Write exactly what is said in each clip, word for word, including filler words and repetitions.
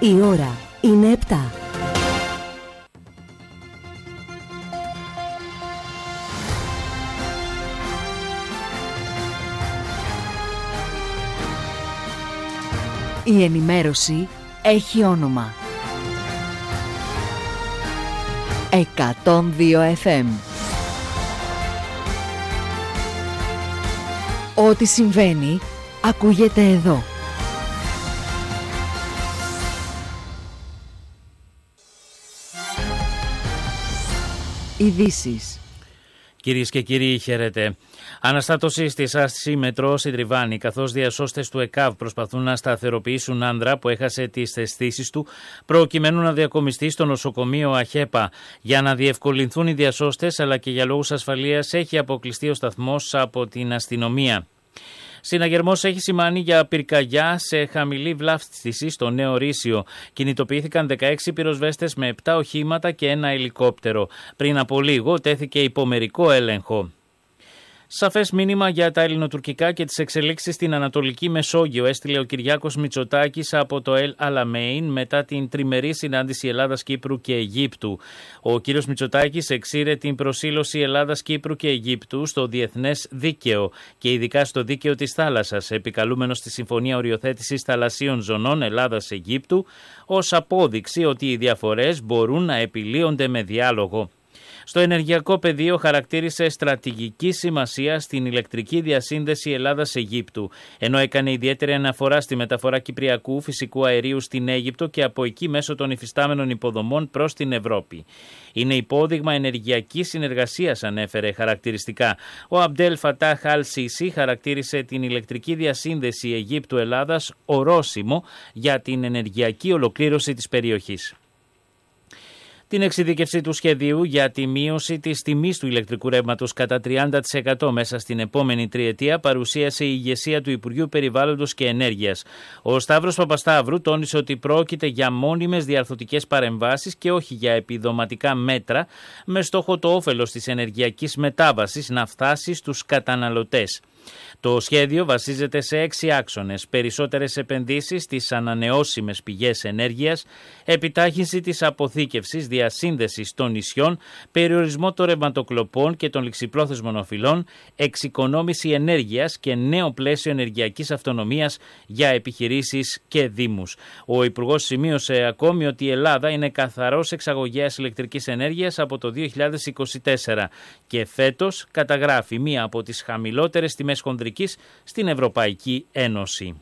Η ώρα είναι επτά. Η ενημέρωση έχει όνομα. εκατόν δύο εφ εμ. Ό,τι συμβαίνει ακούγεται εδώ. Ειδήσεις. Κυρίες και κύριοι, χαίρετε. Αναστάτωση στη Άστη μετρό συντριβάνει, καθώς διασώστες του ΕΚΑΒ προσπαθούν να σταθεροποιήσουν άνδρα που έχασε τις αισθήσεις του, προκειμένου να διακομιστεί στο νοσοκομείο ΑΧΕΠΑ. Για να διευκολυνθούν οι διασώστες, αλλά και για λόγους ασφαλείας, έχει αποκλειστεί ο σταθμός από την αστυνομία. Συναγερμός έχει σημάνει για πυρκαγιά σε χαμηλή βλάστηση στο Νέο Ρήσιο. Κινητοποιήθηκαν δεκαέξι πυροσβέστες με επτά οχήματα και ένα ελικόπτερο. Πριν από λίγο τέθηκε υπομερικό έλεγχο. Σαφές μήνυμα για τα ελληνοτουρκικά και τις εξελίξεις στην Ανατολική Μεσόγειο έστειλε ο Κυριάκος Μητσοτάκης από το Ελ Αλαμέιν μετά την τριμερή συνάντηση Ελλάδας, Κύπρου και Αιγύπτου. Ο κύριος Μητσοτάκης εξήρε την προσήλωση Ελλάδας, Κύπρου και Αιγύπτου στο διεθνές δίκαιο και ειδικά στο δίκαιο της θάλασσας, επικαλούμενος στη Συμφωνία Οριοθέτησης Θαλασσίων Ζωνών Ελλάδας-Αιγύπτου ως απόδειξη ότι οι διαφορές μπορούν να επιλύονται με διάλογο. Στο ενεργειακό πεδίο χαρακτήρισε στρατηγική σημασία στην ηλεκτρική διασύνδεση Ελλάδας-Αιγύπτου, ενώ έκανε ιδιαίτερη αναφορά στη μεταφορά κυπριακού φυσικού αερίου στην Αίγυπτο και από εκεί μέσω των υφιστάμενων υποδομών προς την Ευρώπη. Είναι υπόδειγμα ενεργειακής συνεργασίας, ανέφερε χαρακτηριστικά. Ο Αμπτέλ Φατάχ Αλ Σίσι χαρακτήρισε την ηλεκτρική διασύνδεση Αιγύπτου-Ελλάδας ορόσημο για την ενεργειακή ολοκλήρωση της περιοχής. Την εξειδίκευση του σχεδίου για τη μείωση της τιμής του ηλεκτρικού ρεύματος κατά τριάντα τοις εκατό μέσα στην επόμενη τριετία παρουσίασε η ηγεσία του Υπουργείου Περιβάλλοντος και Ενέργειας. Ο Σταύρος Παπασταύρου τόνισε ότι πρόκειται για μόνιμες διαρθρωτικές παρεμβάσεις και όχι για επιδοματικά μέτρα, με στόχο το όφελος της ενεργειακής μετάβασης να φτάσει στους καταναλωτές. Το σχέδιο βασίζεται σε έξι άξονες: περισσότερες επενδύσεις στις ανανεώσιμες πηγές ενέργειας, επιτάχυνση της αποθήκευσης, διασύνδεσης των νησιών, περιορισμό των ρευματοκλοπών και των ληξιπρόθεσμων οφειλών, εξοικονόμηση ενέργειας και νέο πλαίσιο ενεργειακής αυτονομίας για επιχειρήσεις και δήμους. Ο Υπουργός σημείωσε ακόμη ότι η Ελλάδα είναι καθαρός εξαγωγέας ηλεκτρικής ενέργειας από το δύο χιλιάδες είκοσι τέσσερα και φέτος καταγράφει μία από τις χαμηλότερες τιμές χονδρικής στην Ευρωπαϊκή Ένωση.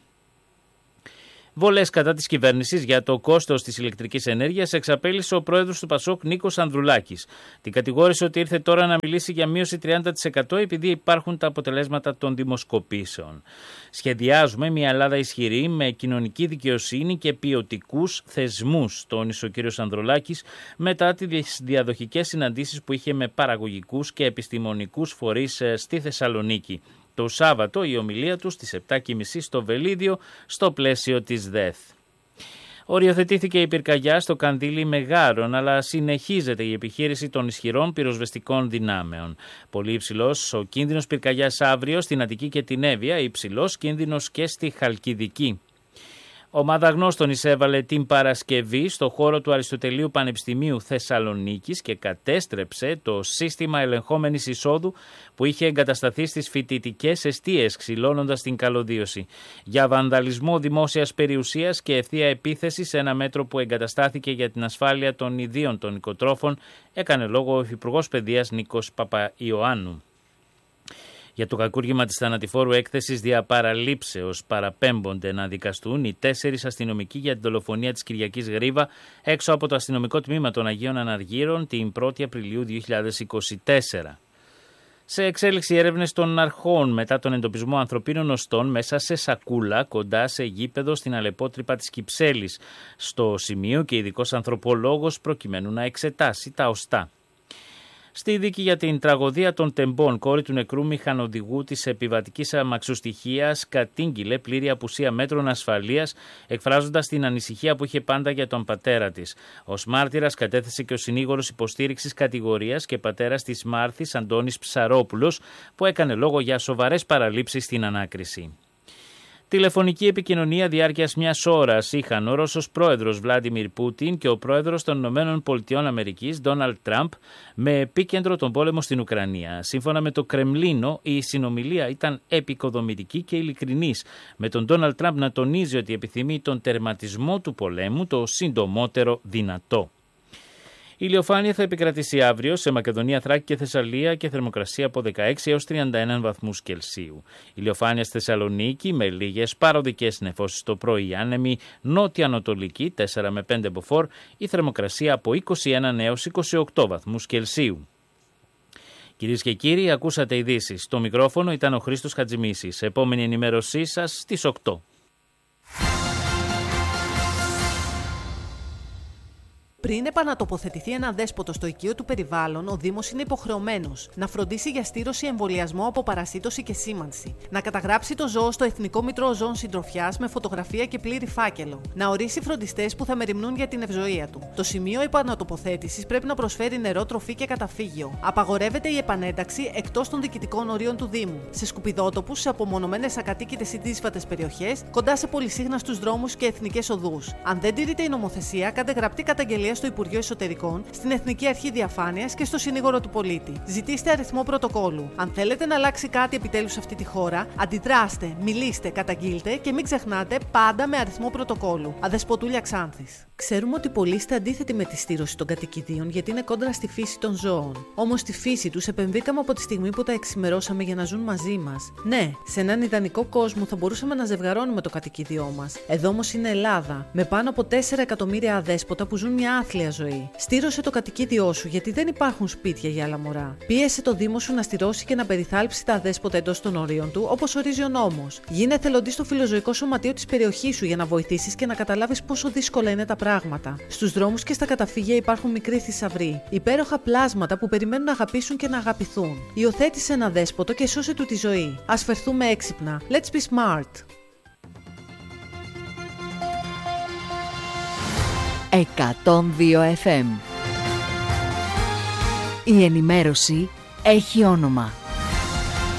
Βολές κατά της κυβέρνησης για το κόστος της ηλεκτρικής ενέργειας εξαπέλυσε ο πρόεδρος του Πασόκ Νίκος Ανδρουλάκης. Την κατηγόρησε ότι ήρθε τώρα να μιλήσει για μείωση τριάντα τοις εκατό επειδή υπάρχουν τα αποτελέσματα των δημοσκοπήσεων. Σχεδιάζουμε μια Ελλάδα ισχυρή με κοινωνική δικαιοσύνη και ποιοτικούς θεσμούς, τόνισε ο κ. Ανδρουλάκης μετά τις διαδοχικές συναντήσεις που είχε με παραγωγικούς και επιστημονικούς φορείς στη Θεσσαλονίκη. Το Σάββατο η ομιλία του στις επτά και μισή στο Βελίδιο στο πλαίσιο της ΔΕΘ. Οριοθετήθηκε η πυρκαγιά στο Καντήλι Μεγάρων, αλλά συνεχίζεται η επιχείρηση των ισχυρών πυροσβεστικών δυνάμεων. Πολύ υψηλός ο κίνδυνος πυρκαγιάς αύριο στην Αττική και την Εύβοια, υψηλός κίνδυνος και στη Χαλκιδική. Ομάδα γνώστων εισέβαλε την Παρασκευή στο χώρο του Αριστοτελείου Πανεπιστημίου Θεσσαλονίκης και κατέστρεψε το σύστημα ελεγχόμενης εισόδου που είχε εγκατασταθεί στις φοιτητικές εστίες, ξυλώνοντας την καλωδίωση. Για βανδαλισμό δημόσιας περιουσίας και ευθεία επίθεση σε ένα μέτρο που εγκαταστάθηκε για την ασφάλεια των ιδίων των οικοτρόφων, έκανε λόγο ο Υφυπουργός Παιδείας Νίκος Παπαϊωάννου. Για το κακούργημα της θανατηφόρου έκθεσης δια παραλήψεως παραπέμπονται να δικαστούν οι τέσσερις αστυνομικοί για την δολοφονία της Κυριακής Γρίβα έξω από το αστυνομικό τμήμα των Αγίων Αναργύρων την πρώτη Απριλίου δύο χιλιάδες είκοσι τέσσερα. Σε εξέλιξη έρευνες των αρχών μετά τον εντοπισμό ανθρωπίνων οστών μέσα σε σακούλα κοντά σε γήπεδο στην Αλεπότρυπα της Κυψέλης. Στο σημείο και ειδικός ανθρωπολόγος προκειμένου να εξετάσει τα οστά. Στη δίκη για την τραγωδία των Τεμπών, κόρη του νεκρού μηχανοδηγού της επιβατικής αμαξοστοιχείας κατήγγειλε πλήρη απουσία μέτρων ασφαλείας, εκφράζοντας την ανησυχία που είχε πάντα για τον πατέρα της. Ως μάρτυρας κατέθεσε και ο συνήγορος υποστήριξης κατηγορίας και πατέρας της Μάρθης, Αντώνης Ψαρόπουλος, που έκανε λόγο για σοβαρές παραλήψεις στην ανάκριση. Τηλεφωνική επικοινωνία διάρκειας μιας ώρας είχαν ο Ρώσος πρόεδρος Βλάντιμιρ Πούτιν και ο πρόεδρος των Ηνωμένων Πολιτειών Αμερικής Ντόναλντ Τραμπ με επίκεντρο τον πόλεμο στην Ουκρανία. Σύμφωνα με το Κρεμλίνο, η συνομιλία ήταν επικοδομητική και ειλικρινής, με τον Ντόναλντ Τραμπ να τονίζει ότι επιθυμεί τον τερματισμό του πολέμου το συντομότερο δυνατό. Η ηλιοφάνεια θα επικρατήσει αύριο σε Μακεδονία, Θράκη και Θεσσαλία και θερμοκρασία από δεκαέξι έως τριάντα ένα βαθμούς Κελσίου. Η ηλιοφάνεια στη Θεσσαλονίκη με λίγες παροδικές νεφώσεις το πρωί, άνεμη νότια-ανατολική τέσσερα με πέντε μποφόρ, η θερμοκρασία από είκοσι ένα έως είκοσι οκτώ βαθμούς Κελσίου. Κυρίες και κύριοι, ακούσατε ειδήσεις. Στο μικρόφωνο ήταν ο Χρήστος Χατζημίσης. Επόμενη ενημέρωσή σας στις οκτώ. Πριν επανατοποθετηθεί ένα δέσποτο στο οικείο του περιβάλλον, ο Δήμος είναι υποχρεωμένος να φροντίσει για στήρωση, εμβολιασμό από παρασίτωση και σήμανση, να καταγράψει το ζώο στο Εθνικό Μητρό Ζώων Συντροφιάς με φωτογραφία και πλήρη φάκελο, να ορίσει φροντιστές που θα μεριμνούν για την ευζοία του. Το σημείο επανατοποθέτησης πρέπει να προσφέρει νερό, τροφή και καταφύγιο. Απαγορεύεται η επανένταξη εκτός των διοικητικών ορίων του Δήμου, σε σκουπιδότοπους, σε απομονωμένες ακατοίκητες ή δύσβατες περιοχές, κοντά σε πολυσύχναστους δρόμους και εθνικές οδούς. Αν δεν τηρείται η νομοθεσία, κάντε γραπτή καταγγελία στο Υπουργείο Εσωτερικών, στην Εθνική Αρχή Διαφάνειας και στο Συνήγορο του Πολίτη. Ζητήστε αριθμό πρωτοκόλου. Αν θέλετε να αλλάξει κάτι επιτέλους σε αυτή τη χώρα, αντιδράστε, μιλήστε, καταγγείλτε και μην ξεχνάτε πάντα με αριθμό πρωτοκόλου. Αδεσποτούλια Ξάνθης. Ξέρουμε ότι πολλοί είστε αντίθετοι με τη στήρωση των κατοικιδίων γιατί είναι κόντρα στη φύση των ζώων. Όμως στη φύση τους επεμβήκαμε από τη στιγμή που τα εξημερώσαμε για να ζουν μαζί μας. Ναι, σε έναν ιδανικό κόσμο θα μπορούσαμε να ζευγαρώνουμε το κατοικίδιό μας. Εδώ όμως είναι Ελλάδα, με πάνω από τέσσερα εκατομμύρια αδέσποτα που ζουν μια άθλια ζωή. Στήρωσε το κατοικίδιό σου γιατί δεν υπάρχουν σπίτια για άλλα μωρά. Πίεσε το Δήμο σου να στηρώσει και να περιθάλψει τα αδέσποτα εντός των ορίων του, όπως ορίζει ο νόμος. Γίνε εθελοντής στο φιλοζωικό σωματείο της περιοχής σου για να βοηθήσεις και να καταλάβεις πόσο δύσκολα είναι τα πράγματα. Στους δρόμους και στα καταφύγια υπάρχουν μικροί θησαυροί, υπέροχα πλάσματα που περιμένουν να αγαπήσουν και να αγαπηθούν. Υιοθέτησε ένα δέσποτο και σώσε του τη ζωή. Ας φερθούμε έξυπνα. Let's be smart. εκατόν δύο εφ εμ. Η ενημέρωση έχει όνομα.